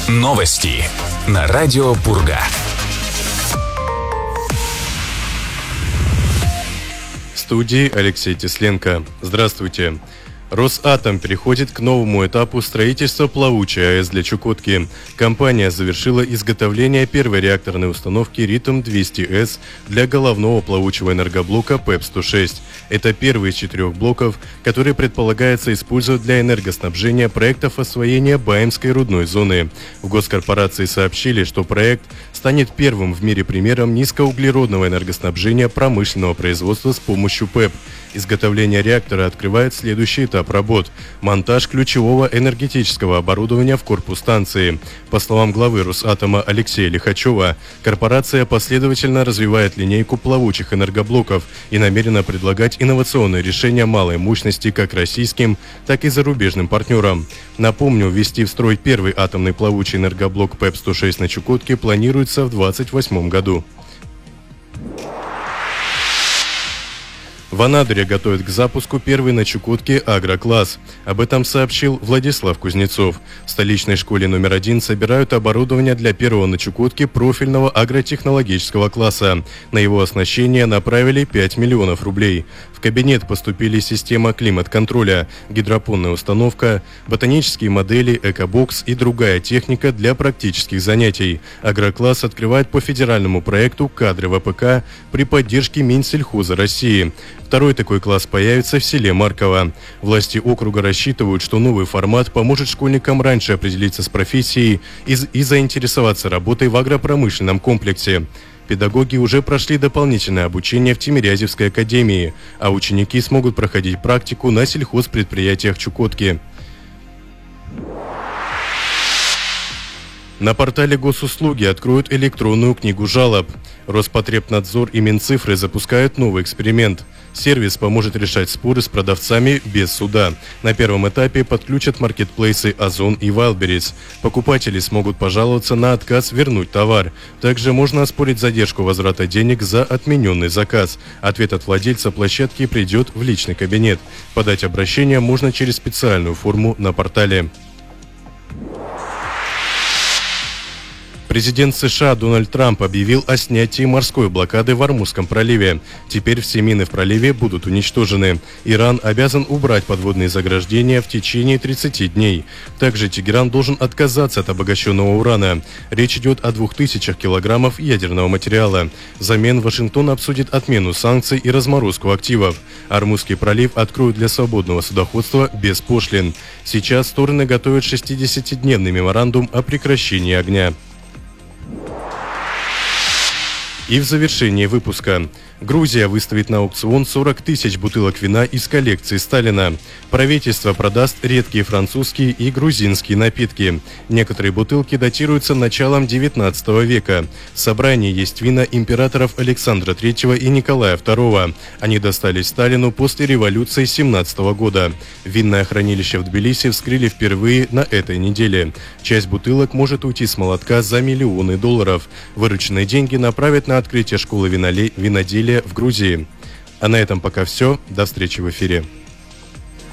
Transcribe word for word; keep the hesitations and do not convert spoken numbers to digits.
Новости на радио Пурга. В студии Алексей Тесленко. Здравствуйте. Росатом переходит к новому этапу строительства плавучей АЭС для Чукотки. Компания завершила изготовление первой реакторной установки Ритм двести эс для головного плавучего энергоблока ПЭП сто шесть. Это первый из четырех блоков, которые предполагается использовать для энергоснабжения проектов освоения Баимской рудной зоны. В госкорпорации сообщили, что проект станет первым в мире примером низкоуглеродного энергоснабжения промышленного производства с помощью ПЭП. Изготовление реактора открывает следующий этап работ – монтаж ключевого энергетического оборудования в корпус станции. По словам главы Росатома Алексея Лихачева, корпорация последовательно развивает линейку плавучих энергоблоков и намерена предлагать инновационные решения малой мощности как российским, так и зарубежным партнерам. Напомню, ввести в строй первый атомный плавучий энергоблок ПЭП сто шесть на Чукотке планируется в две тысячи двадцать восьмом году. В Анадыре готовят к запуску первый на Чукотке агрокласс. Об этом сообщил Владислав Кузнецов. В столичной школе номер один собирают оборудование для первого на Чукотке профильного агротехнологического класса. На его оснащение направили пять миллионов рублей. В кабинет поступили система климат-контроля, гидропонная установка, ботанические модели, экобокс и другая техника для практических занятий. Агрокласс открывает по федеральному проекту «Кадры ВПК» при поддержке Минсельхоза России. Второй такой класс появится в селе Марково. Власти округа рассчитывают, что новый формат поможет школьникам раньше определиться с профессией и, и заинтересоваться работой в агропромышленном комплексе. Педагоги уже прошли дополнительное обучение в Тимирязевской академии, а ученики смогут проходить практику на сельхозпредприятиях Чукотки. На портале госуслуги откроют электронную книгу жалоб. Роспотребнадзор и Минцифры запускают новый эксперимент. Сервис поможет решать споры с продавцами без суда. На первом этапе подключат маркетплейсы Озон и Wildberries. Покупатели смогут пожаловаться на отказ вернуть товар. Также можно оспорить задержку возврата денег за отмененный заказ. Ответ от владельца площадки придет в личный кабинет. Подать обращение можно через специальную форму на портале. Президент США Дональд Трамп объявил о снятии морской блокады в Ормузском проливе. Теперь все мины в проливе будут уничтожены. Иран обязан убрать подводные заграждения в течение тридцати дней. Также Тегеран должен отказаться от обогащенного урана. Речь идет о двух тысячах килограммов ядерного материала. Взамен Вашингтон обсудит отмену санкций и разморозку активов. Ормузский пролив откроют для свободного судоходства без пошлин. Сейчас стороны готовят шестидесятидневный меморандум о прекращении огня. И в завершении выпуска. Грузия выставит на аукцион сорок тысяч бутылок вина из коллекции Сталина. Правительство продаст редкие французские и грузинские напитки. Некоторые бутылки датируются началом девятнадцатого века. В собрании есть вина императоров Александра Третьего и Николая Второго. Они достались Сталину после революции семнадцатого года. Винное хранилище в Тбилиси вскрыли впервые на этой неделе. Часть бутылок может уйти с молотка за миллионы долларов. Вырученные деньги направят на открытие школы виноделия в Грузии. А на этом пока все. До встречи в эфире.